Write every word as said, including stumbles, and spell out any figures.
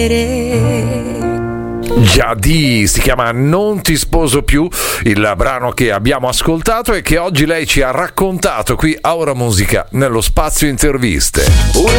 Giadì, si chiama Non ti sposo più, il brano che abbiamo ascoltato e che oggi lei ci ha raccontato qui a Ora Musica nello spazio interviste. Una